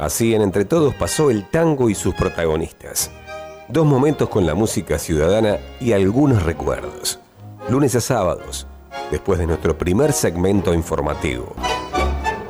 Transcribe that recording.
Así en Entre Todos pasó el tango y sus protagonistas. 2 momentos con la música ciudadana y algunos recuerdos. Lunes a sábados, después de nuestro primer segmento informativo.